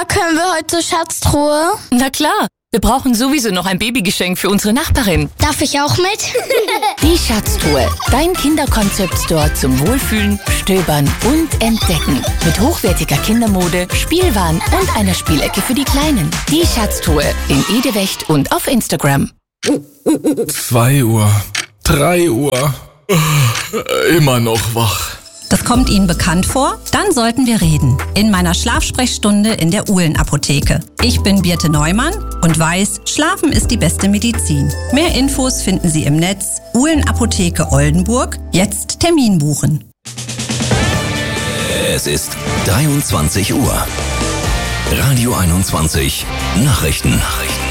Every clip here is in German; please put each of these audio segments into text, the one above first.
Können wir heute zur Schatztruhe? Na klar, wir brauchen sowieso noch ein Babygeschenk für unsere Nachbarin. Darf ich auch mit? Die Schatztruhe, dein Kinderkonzept-Store zum Wohlfühlen, Stöbern und Entdecken. Mit hochwertiger Kindermode, Spielwaren und einer Spielecke für die Kleinen. Die Schatztruhe in Edewecht und auf Instagram. 2 Uhr, 3 Uhr, immer noch wach. Das kommt Ihnen bekannt vor? Dann sollten wir reden. In meiner Schlafsprechstunde in der Uhlen-Apotheke. Ich bin Birte Neumann und weiß, Schlafen ist die beste Medizin. Mehr Infos finden Sie im Netz. Uhlen-Apotheke Oldenburg. Jetzt Termin buchen. Es ist 23 Uhr. Radio 21 Nachrichten.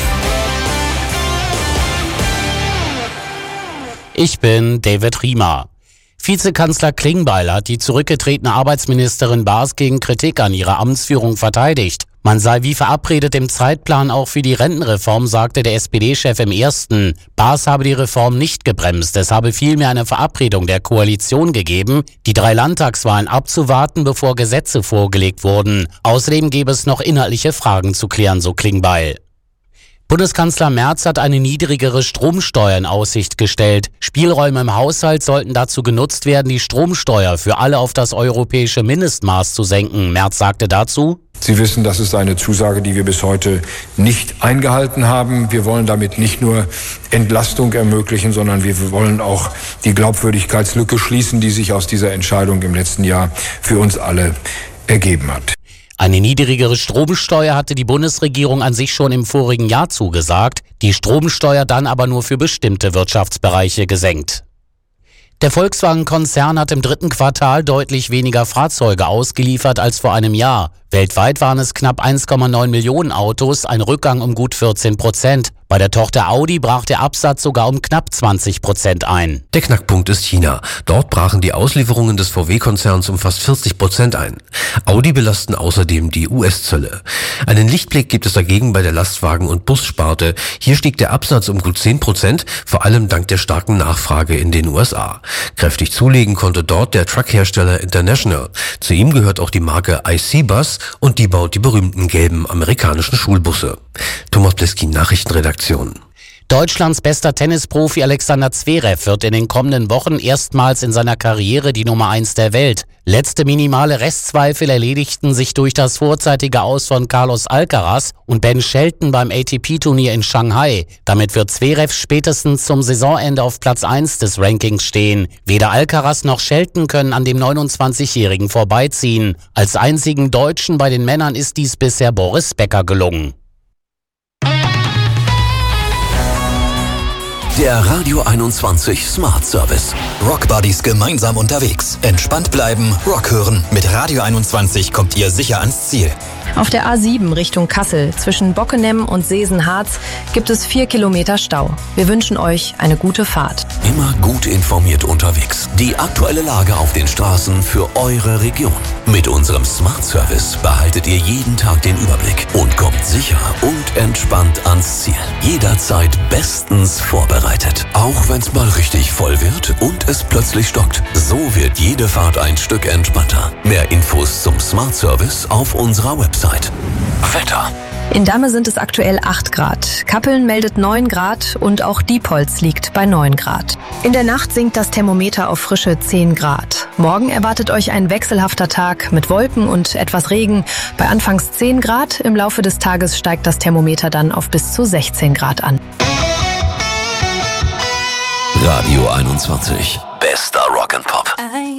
Ich bin David Riemer. Vizekanzler Klingbeil hat die zurückgetretene Arbeitsministerin Baas gegen Kritik an ihrer Amtsführung verteidigt. Man sei wie verabredet im Zeitplan auch für die Rentenreform, sagte der SPD-Chef im Ersten. Baas habe die Reform nicht gebremst, es habe vielmehr eine Verabredung der Koalition gegeben, die 3 Landtagswahlen abzuwarten, bevor Gesetze vorgelegt wurden. Außerdem gäbe es noch inhaltliche Fragen zu klären, so Klingbeil. Bundeskanzler Merz hat eine niedrigere Stromsteuer in Aussicht gestellt. Spielräume im Haushalt sollten dazu genutzt werden, die Stromsteuer für alle auf das europäische Mindestmaß zu senken. Merz sagte dazu: Sie wissen, das ist eine Zusage, die wir bis heute nicht eingehalten haben. Wir wollen damit nicht nur Entlastung ermöglichen, sondern wir wollen auch die Glaubwürdigkeitslücke schließen, die sich aus dieser Entscheidung im letzten Jahr für uns alle ergeben hat. Eine niedrigere Stromsteuer hatte die Bundesregierung an sich schon im vorigen Jahr zugesagt, die Stromsteuer dann aber nur für bestimmte Wirtschaftsbereiche gesenkt. Der Volkswagen-Konzern hat im 3. Quartal deutlich weniger Fahrzeuge ausgeliefert als vor einem Jahr. Weltweit waren es knapp 1,9 Millionen Autos, ein Rückgang um gut 14%. Bei der Tochter Audi brach der Absatz sogar um knapp 20% ein. Der Knackpunkt ist China. Dort brachen die Auslieferungen des VW-Konzerns um fast 40% ein. Audi belasten außerdem die US-Zölle. Einen Lichtblick gibt es dagegen bei der Lastwagen- und Bussparte. Hier stieg der Absatz um gut 10%, vor allem dank der starken Nachfrage in den USA. Kräftig zulegen konnte dort der Truckhersteller International. Zu ihm gehört auch die Marke IC Bus und die baut die berühmten gelben amerikanischen Schulbusse. Thomas Bleski, Nachrichtenredaktion. Deutschlands bester Tennisprofi Alexander Zverev wird in den kommenden Wochen erstmals in seiner Karriere die Nummer 1 der Welt. Letzte minimale Restzweifel erledigten sich durch das vorzeitige Aus von Carlos Alcaraz und Ben Shelton beim ATP-Turnier in Shanghai. Damit wird Zverev spätestens zum Saisonende auf Platz 1 des Rankings stehen. Weder Alcaraz noch Shelton können an dem 29-Jährigen vorbeiziehen. Als einzigen Deutschen bei den Männern ist dies bisher Boris Becker gelungen. Der Radio 21 Smart Service. Rock Buddies gemeinsam unterwegs. Entspannt bleiben, Rock hören. Mit Radio 21 kommt ihr sicher ans Ziel. Auf der A7 Richtung Kassel zwischen Bockenem und Seesen-Harz gibt es 4 Kilometer Stau. Wir wünschen euch eine gute Fahrt. Immer gut informiert unterwegs. Die aktuelle Lage auf den Straßen für eure Region. Mit unserem Smart Service behaltet ihr jeden Tag den Überblick und kommt sicher und entspannt ans Ziel. Jederzeit bestens vorbereitet. Auch wenn es mal richtig voll wird und es plötzlich stockt. So wird jede Fahrt ein Stück entspannter. Mehr Infos zum Smart Service auf unserer Website. Wetter. In Damme sind es aktuell 8 Grad. Kappeln meldet 9 Grad und auch Diepholz liegt bei 9 Grad. In der Nacht sinkt das Thermometer auf frische 10 Grad. Morgen erwartet euch ein wechselhafter Tag mit Wolken und etwas Regen. Bei anfangs 10 Grad, im Laufe des Tages steigt das Thermometer dann auf bis zu 16 Grad an. Radio 21. Bester Rock'n'Pop.